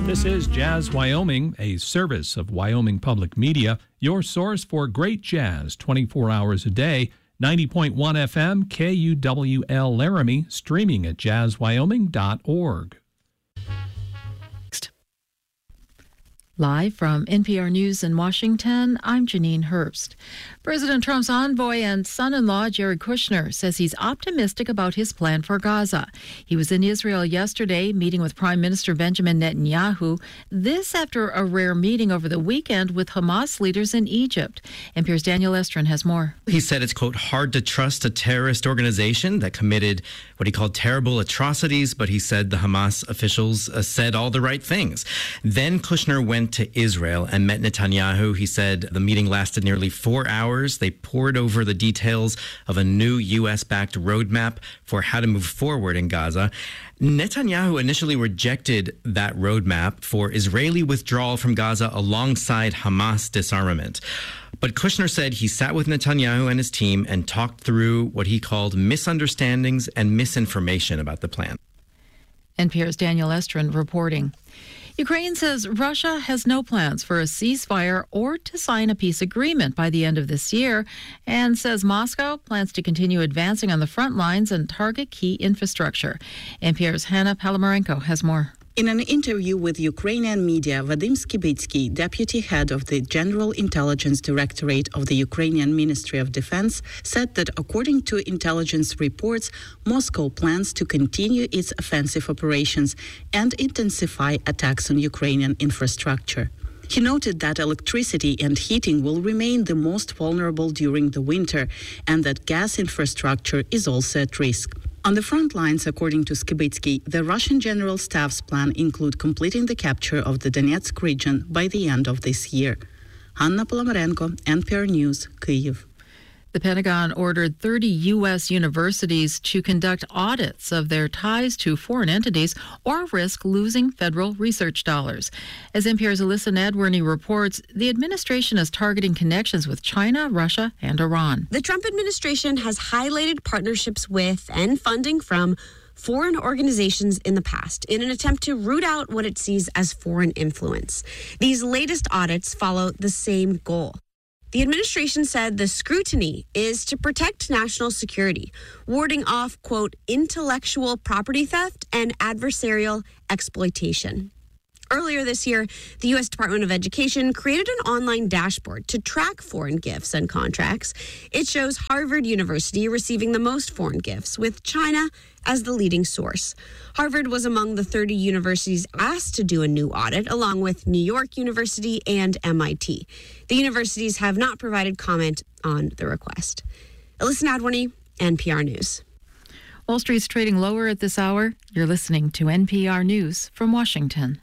This is Jazz Wyoming, a service of Wyoming Public Media, your source for great jazz 24 hours a day. 90.1 FM, KUWL Laramie, streaming at jazzwyoming.org. Live from NPR News in Washington, I'm Janine Herbst. President Trump's envoy and son-in-law Jared Kushner says he's optimistic about his plan for Gaza. He was in Israel yesterday meeting with Prime Minister Benjamin Netanyahu. This after a rare meeting over the weekend with Hamas leaders in Egypt. NPR's Daniel Estrin has more. He said it's, quote, hard to trust a terrorist organization that committed what he called terrible atrocities, but he said the Hamas officials said all the right things. Then Kushner went to Israel and met Netanyahu. He said the meeting lasted nearly 4 hours. They pored over the details of a new U.S.-backed roadmap for how to move forward in Gaza. Netanyahu initially rejected that roadmap for Israeli withdrawal from Gaza alongside Hamas disarmament. But Kushner said he sat with Netanyahu and his team and talked through what he called misunderstandings and misinformation about the plan. NPR's Daniel Estrin reporting. Ukraine says Russia has no plans for a ceasefire or to sign a peace agreement by the end of this year, and says Moscow plans to continue advancing on the front lines and target key infrastructure. NPR's Hannah Palomarenko has more. In an interview with Ukrainian media, Vadim Skibitsky, deputy head of the General Intelligence Directorate of the Ukrainian Ministry of Defense, said that according to intelligence reports, Moscow plans to continue its offensive operations and intensify attacks on Ukrainian infrastructure. He noted that electricity and heating will remain the most vulnerable during the winter and that gas infrastructure is also at risk. On the front lines, according to Skibitsky, the Russian General Staff's plan include completing the capture of the Donetsk region by the end of this year. Anna Polomarenko, NPR News, Kyiv. The Pentagon ordered 30 U.S. universities to conduct audits of their ties to foreign entities or risk losing federal research dollars. As NPR's Alyssa Nadworny reports, the administration is targeting connections with China, Russia, and Iran. The Trump administration has highlighted partnerships with and funding from foreign organizations in the past in an attempt to root out what it sees as foreign influence. These latest audits follow the same goal. The administration said the scrutiny is to protect national security, warding off, quote, intellectual property theft and adversarial exploitation. Earlier this year, the U.S. Department of Education created an online dashboard to track foreign gifts and contracts. It shows Harvard University receiving the most foreign gifts, with China as the leading source. Harvard was among the 30 universities asked to do a new audit, along with New York University and MIT. The universities have not provided comment on the request. Alyssa Nadworny, NPR News. Wall Street's trading lower at this hour. You're listening to NPR News from Washington.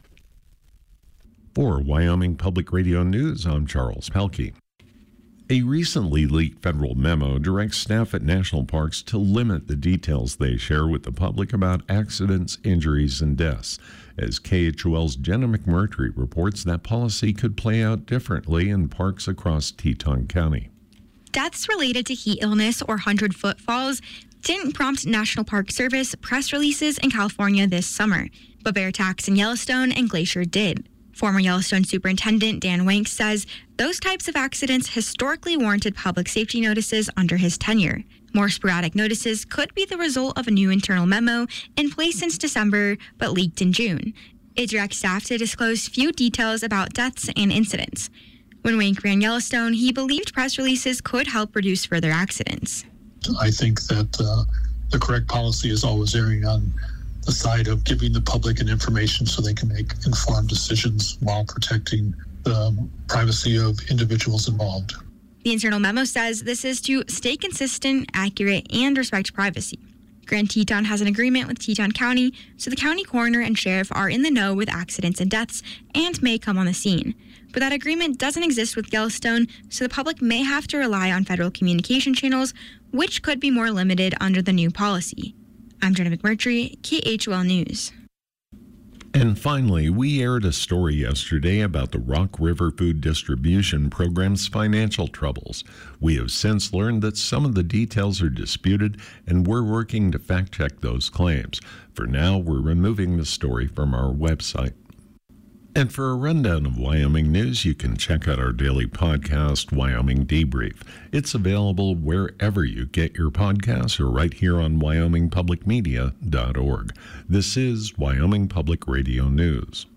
For Wyoming Public Radio News, I'm Charles Pelkey. A recently leaked federal memo directs staff at national parks to limit the details they share with the public about accidents, injuries, and deaths. As KHOL's Jenna McMurtry reports, that policy could play out differently in parks across Teton County. Deaths related to heat illness or 100-foot falls didn't prompt National Park Service press releases in California this summer, but bear attacks in Yellowstone and Glacier did. Former Yellowstone Superintendent Dan Wanks says those types of accidents historically warranted public safety notices under his tenure. More sporadic notices could be the result of a new internal memo in place since December, but leaked in June. It directs staff to disclose few details about deaths and incidents. When Wank ran Yellowstone, he believed press releases could help reduce further accidents. I think that the correct policy is always erring on the side of giving the public an information so they can make informed decisions while protecting the privacy of individuals involved. The internal memo says this is to stay consistent, accurate, and respect privacy. Grand Teton has an agreement with Teton County, so the county coroner and sheriff are in the know with accidents and deaths and may come on the scene. But that agreement doesn't exist with Yellowstone, so the public may have to rely on federal communication channels, which could be more limited under the new policy. I'm Jenna McMurtry, KHOL News. And finally, we aired a story yesterday about the Rock River Food Distribution Program's financial troubles. We have since learned that some of the details are disputed, and we're working to fact-check those claims. For now, we're removing the story from our website. And for a rundown of Wyoming news, you can check out our daily podcast, Wyoming Debrief. It's available wherever you get your podcasts or right here on wyomingpublicmedia.org. This is Wyoming Public Radio News.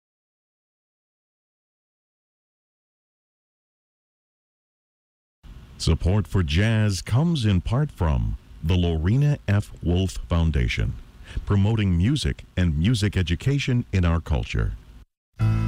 Support for jazz comes in part from the Lorena F. Wolf Foundation, promoting music and music education in our culture.